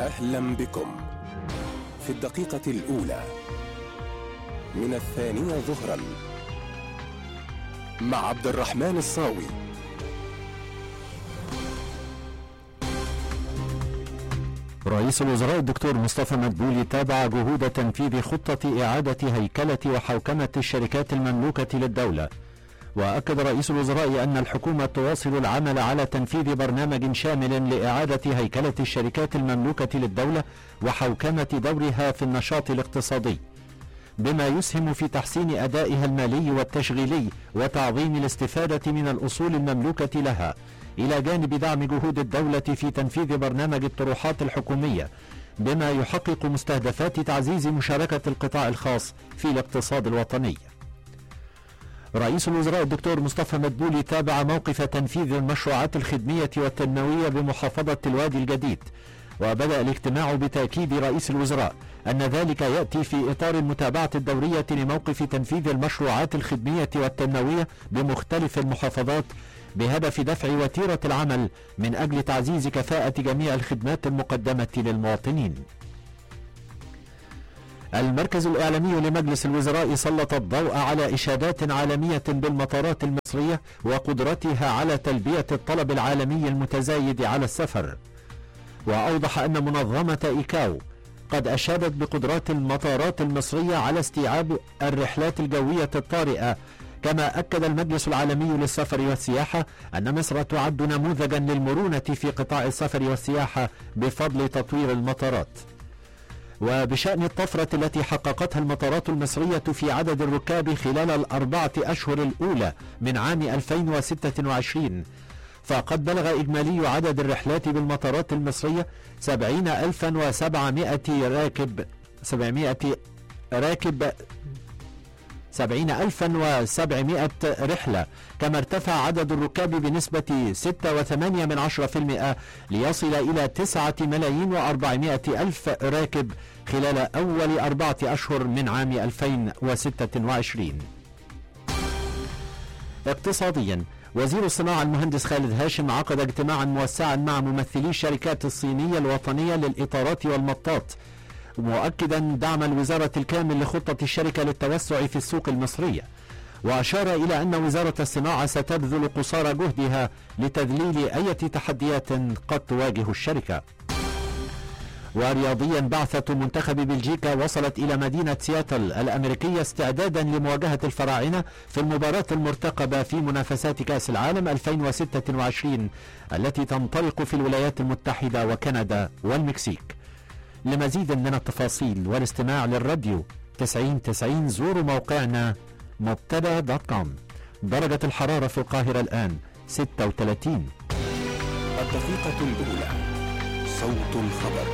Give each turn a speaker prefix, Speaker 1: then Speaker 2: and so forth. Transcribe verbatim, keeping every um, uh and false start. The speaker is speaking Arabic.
Speaker 1: أهلا بكم في الدقيقة الأولى من الثانية ظهرا مع عبد الرحمن الصاوي.
Speaker 2: رئيس الوزراء الدكتور مصطفى مدبولي تابع جهود تنفيذ خطة إعادة هيكلة وحوكمة الشركات المملوكة للدولة، وأكد رئيس الوزراء أن الحكومة تواصل العمل على تنفيذ برنامج شامل لإعادة هيكلة الشركات المملوكة للدولة وحوكمة دورها في النشاط الاقتصادي، بما يسهم في تحسين أدائها المالي والتشغيلي وتعظيم الاستفادة من الأصول المملوكة لها، إلى جانب دعم جهود الدولة في تنفيذ برنامج الطروحات الحكومية بما يحقق مستهدفات تعزيز مشاركة القطاع الخاص في الاقتصاد الوطني. رئيس الوزراء الدكتور مصطفى مدبولي تابع موقف تنفيذ المشروعات الخدمية والتنموية بمحافظة الوادي الجديد، وبدأ الاجتماع بتأكيد رئيس الوزراء أن ذلك يأتي في إطار المتابعة الدورية لموقف تنفيذ المشروعات الخدمية والتنموية بمختلف المحافظات بهدف دفع وتيرة العمل من أجل تعزيز كفاءة جميع الخدمات المقدمة للمواطنين. المركز الإعلامي لمجلس الوزراء سلط الضوء على إشادات عالمية بالمطارات المصرية وقدرتها على تلبية الطلب العالمي المتزايد على السفر، وأوضح أن منظمة إيكاو قد أشادت بقدرات المطارات المصرية على استيعاب الرحلات الجوية الطارئة. كما أكد المجلس العالمي للسفر والسياحة أن مصر تعد نموذجا للمرونة في قطاع السفر والسياحة بفضل تطوير المطارات. وبشأن الطفرة التي حققتها المطارات المصرية في عدد الركاب خلال الأربعة أشهر الأولى من عام ألفين وستة وعشرين، فقد بلغ إجمالي عدد الرحلات بالمطارات المصرية سبعين ألفا وسبعمائة راكب سبعمائة راكب سبعين ألفا وسبعمائة رحلة، كما ارتفع عدد الركاب بنسبة ستة وثمانية من عشرة في المئة ليصل إلى تسعة ملايين وأربعمائة ألف راكب خلال أول أربعة أشهر من عام ألفين وستة وعشرين. اقتصاديا، وزير الصناعة المهندس خالد هاشم عقد اجتماعا موسعا مع ممثلي الشركات الصينية الوطنية للإطارات والمطاط، مؤكدا دعم الوزارة الكامل لخطة الشركة للتوسع في السوق المصرية، وأشار إلى أن وزارة الصناعة ستبذل قصارى جهدها لتذليل أي تحديات قد تواجه الشركة. ورياضيا، بعثة منتخب بلجيكا وصلت إلى مدينة سياتل الأمريكية استعدادا لمواجهة الفراعنة في المباراة المرتقبة في منافسات كأس العالم ألفين وستة وعشرين التي تنطلق في الولايات المتحدة وكندا والمكسيك. لمزيد من التفاصيل والاستماع للراديو تسعين تسعين زوروا موقعنا مبتدا دوت كوم. درجة الحرارة في القاهرة الآن ستة وثلاثين.
Speaker 1: الدقيقة الأولى، صوت الخبر.